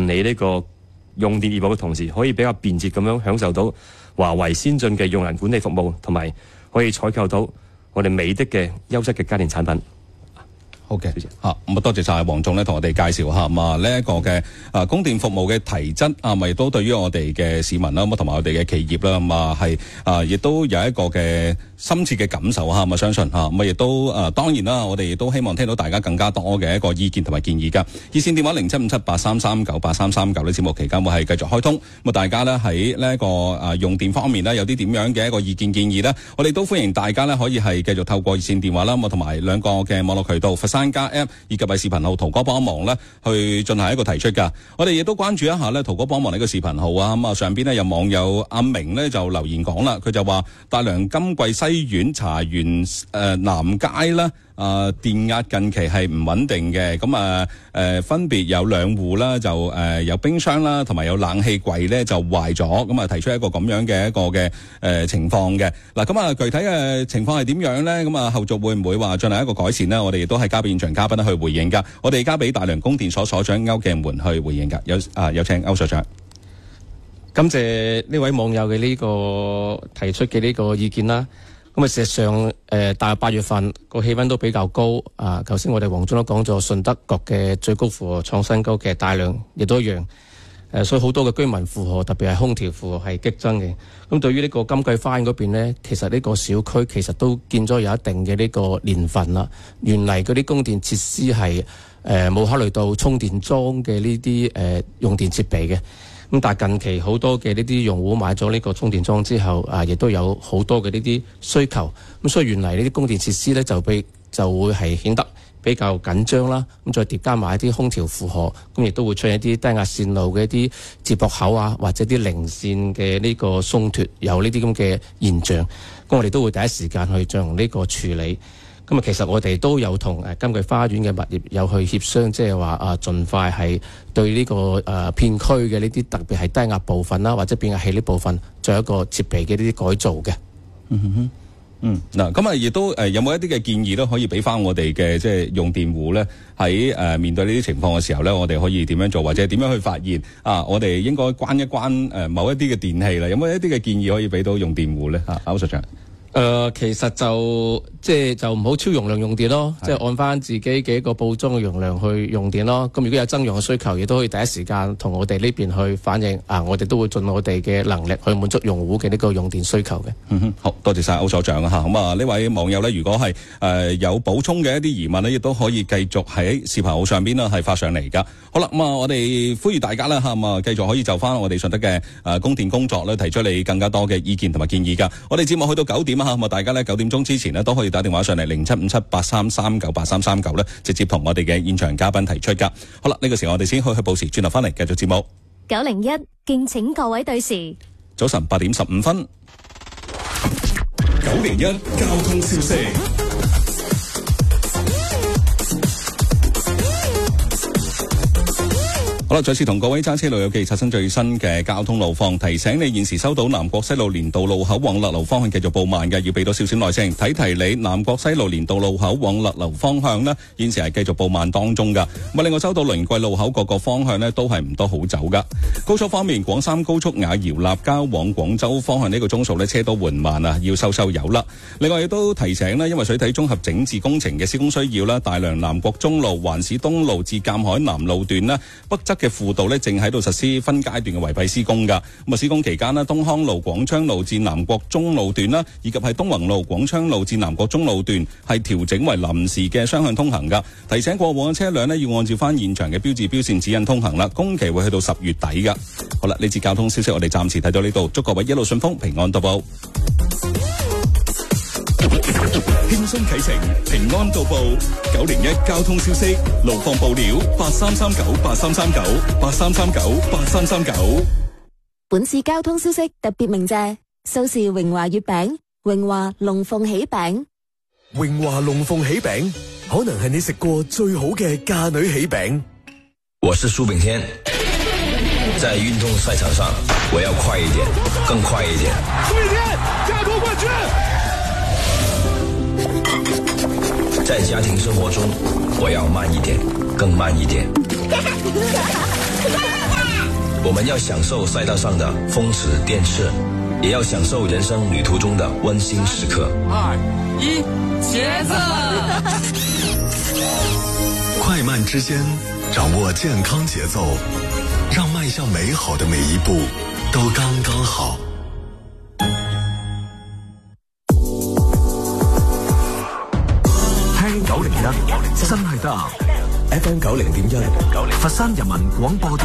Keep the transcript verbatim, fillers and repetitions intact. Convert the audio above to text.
辦理呢個用電業務嘅同時，可以比較便捷咁樣享受到華為先進嘅用能管理服務，同埋可以採購到我哋美的嘅優質嘅家電產品。 好嘅，嚇咁啊，多謝晒黃總咧，同我哋介紹下咁啊呢一個嘅啊供電服務嘅提質啊，咪都對於我哋嘅市民啦，咁同埋我哋嘅企業啦，咁啊係啊，亦都有一個嘅深切嘅感受嚇，咁啊相信嚇，咁啊亦都啊當然啦，我哋亦都希望聽到大家更加多嘅一個意見同埋建議㗎。熱線電話零七五七八三三九八三三九呢，節目期間會係繼續開通，咁啊大家咧喺呢一個啊用電方面咧有啲點樣嘅一個意見建議咧，我哋都歡迎大家咧可以係繼續透過熱線電話啦，咁啊同埋兩個嘅網絡渠道佛山加 App 以及係視頻號淘哥幫忙咧，去進行一個提出㗎。我哋亦都關注一下咧淘哥幫忙呢個視頻號啊。咁啊上邊咧有網友阿明咧就留言講啦，佢就話大良金桂西苑茶園誒、呃、南街啦。啊、呃，電壓近期係唔穩定嘅，咁啊誒分別有兩戶啦，就誒、呃、有冰箱啦，同埋有冷氣櫃咧就壞咗，咁啊提出一個咁樣嘅一個嘅誒、呃、情況嘅。嗱，咁啊具體嘅情況係點樣咧？咁啊後續會唔會話進行一個改善呢？我哋亦都係交俾現場嘉賓去回應噶。我哋交俾大良供電所所長歐鏡門去回應噶。有啊，有請歐所長。 感謝呢位網友嘅呢個提出嘅呢個意見啦。咁啊，事實上，誒、呃，大約八月份個氣溫都比較高啊。頭先我哋黃總都講咗，順德國嘅最高負荷創新高嘅大量，亦都一樣。誒、呃，所以好多嘅居民負荷，特別係空調負荷係激增嘅。咁對於呢個金桂花園嗰邊呢，其實呢個小區其實都建咗有一定嘅呢個年份啦。原嚟嗰啲供電設施係誒冇考慮到充電樁嘅呢啲誒用電設備嘅。咁但係近期好多嘅呢啲用戶買咗呢個充電樁之後，啊，亦都有好多嘅呢啲需求。咁所以原嚟呢啲供電設施咧就被就會係顯得比較緊張啦。咁再疊加埋一啲空調負荷，咁亦都會出現一啲低壓線路嘅一啲接駁口啊，或者啲零線嘅呢個鬆脱，有呢啲咁嘅現象。咁我哋都會第一時間去進行呢個處理。咁啊，其實我哋都有同誒金桂花園嘅物業有去協商，即係話啊，盡快係對呢、這個誒、呃、片區嘅呢啲特別係低壓部分啦，或者變壓器呢部分，做一個設備嘅呢啲改造嘅。 嗯哼，嗯嗱，咁啊，亦都誒有冇一啲嘅建議咧，可以俾翻我哋嘅即係用電戶咧，喺誒面對呢啲情況嘅時候咧，我哋可以點樣做，或者點樣去發現啊？我哋應該關一關誒某一啲嘅電器啦，有冇一啲嘅建議可以俾到用電戶咧？啊，歐所長。 誒、呃，其實就即係就唔好超容量用電咯，即係按翻自己嘅一個報裝嘅容量去用電咯。咁如果有增用嘅需求，亦都可以第一時間同我哋呢邊去反映。啊，我哋都會盡我哋嘅能力去滿足用戶嘅呢個用電需求嘅。 嗯哼，好多謝晒歐所長啊！嚇，咁啊呢位網友咧，如果係誒、呃、有補充嘅一啲疑問咧，亦都可以繼續喺視頻號上邊啦，係發上嚟噶。好啦，咁啊，我哋呼籲大家啦嚇，咁啊繼續可以就翻我哋順德嘅誒供電工作咧，提出你更加多嘅意見同埋建議噶。我哋節目去到九點啊。咁啊，大家咧九點鐘之前咧都可以打電話上嚟零七五七八三三九八三三九咧，直接同我哋嘅現場嘉賓提出噶。好啦，呢、這個時候我哋先去去報時，轉頭翻嚟繼續節目。 九零一敬請各位對時。 早晨八點十五分。 九零一交通消息。 好啦，再次同各位揸車路友記刷新最新嘅交通路況，提醒你現時收到南國西路連道路口往勒流方向繼續報慢嘅，要俾到少少耐性。提提你，南國西路連道路口往勒流方向呢，現時係繼續報慢當中噶。咁另外收到輪桂路口各個方向呢，都係唔多好走噶。高速方面，廣三高速雅瑤立交往廣州方向呢個鐘數呢，車都緩慢啊，要收收油啦。另外亦都提醒呢，因為水體綜合整治工程嘅施工需要啦，大良南國中路、環市東路至鑑海南路段呢，北側嘅輔道咧，正喺度實施分階段嘅圍蔽施工噶。咁啊，施工期間咧，東康路、廣昌路至南國中路段啦，以及係東宏路、廣昌路至南國中路段係調整為臨時嘅雙向通行噶。提醒過往嘅車輛咧，要按照翻現場嘅標誌標線指引通行啦。工期會去到十月底噶。好啦，呢節交通消息我哋暫時睇到呢度，祝各位一路順風，平安到埗。 輕鬆啟程，平安到埗。九零一交通消息，路況報料八三三九八三三九八三三九八三三九。 本次交通消息特別鳴謝蘇氏榮華月餅、榮華龍鳳喜餅。 榮華龍鳳喜餅可能係你食過最好嘅嫁女喜餅。 我是蘇炳添，在運動賽場上，我要快一點，更快一點。 蘇炳添，加奪冠軍！ 在家庭生活中，我要慢一點，更慢一點。 我們要享受賽道上的風馳電掣，也要享受人生旅途中的溫馨時刻。 二一，茄子！ 快慢之間，掌握健康節奏，讓邁向美好的每一步都剛剛好。聽九零一真係得 ，F M 九零點一，佛山人民廣播電